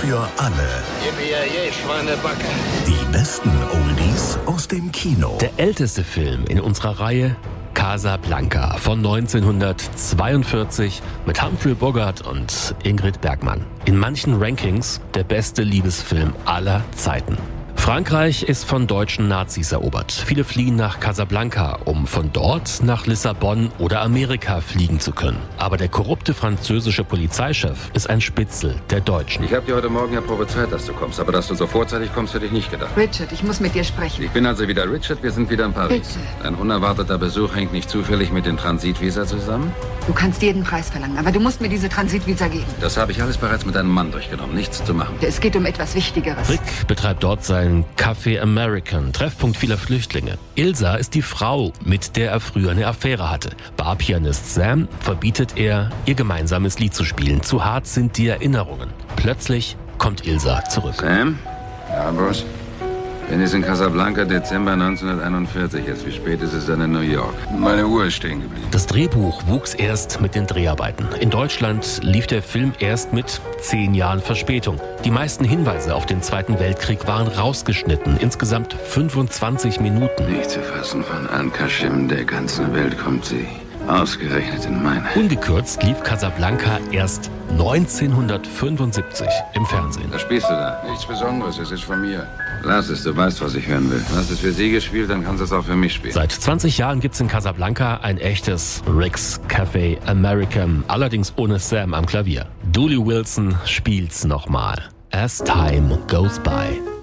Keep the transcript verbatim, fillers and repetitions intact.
für alle. Yippie, Schweinebacke. Die besten Oldies aus dem Kino. Der älteste Film in unserer Reihe, Casablanca von neunzehnhundertzweiundvierzig mit Humphrey Bogart und Ingrid Bergman. In manchen Rankings der beste Liebesfilm aller Zeiten. Frankreich ist von deutschen Nazis erobert. Viele fliehen nach Casablanca, um von dort nach Lissabon oder Amerika fliegen zu können. Aber der korrupte französische Polizeichef ist ein Spitzel der Deutschen. Ich habe dir heute Morgen ja prophezeit, dass du kommst, aber dass du so vorzeitig kommst, hätte ich nicht gedacht. Richard, ich muss mit dir sprechen. Ich bin also wieder Richard, wir sind wieder in Paris. Bitte. Ein unerwarteter Besuch hängt nicht zufällig mit den Transitvisa zusammen? Du kannst jeden Preis verlangen, aber du musst mir diese Transitvisa geben. Das habe ich alles bereits mit einem Mann durchgenommen, nichts zu machen. Es geht um etwas Wichtigeres. Rick betreibt dort sein Café American, Treffpunkt vieler Flüchtlinge. Ilsa ist die Frau, mit der er früher eine Affäre hatte. Barpianist Sam verbietet er, ihr gemeinsames Lied zu spielen. Zu hart sind die Erinnerungen. Plötzlich kommt Ilsa zurück. Sam? Ja, Boss? Bin jetzt in Casablanca, Dezember neunzehnhunderteinundvierzig. Jetzt, wie spät ist es dann in New York? Meine Uhr ist stehen geblieben. Das Drehbuch wuchs erst mit den Dreharbeiten. In Deutschland lief der Film erst mit zehn Jahren Verspätung. Die meisten Hinweise auf den Zweiten Weltkrieg waren rausgeschnitten. Insgesamt fünfundzwanzig Minuten. Nicht zu fassen, von Al-Kashim der ganzen Welt kommt sie. Ausgerechnet in meine. Ungekürzt lief Casablanca erst neunzehnhundertfünfundsiebzig im Fernsehen. Was spielst du da? Nichts Besonderes, es ist von mir. Lass es, du weißt, was ich hören will. Du hast es für sie gespielt, dann kannst du es auch für mich spielen. Seit zwanzig Jahren gibt's in Casablanca ein echtes Rick's Café American, allerdings ohne Sam am Klavier. Dooley Wilson spielt's nochmal. As Time Goes By.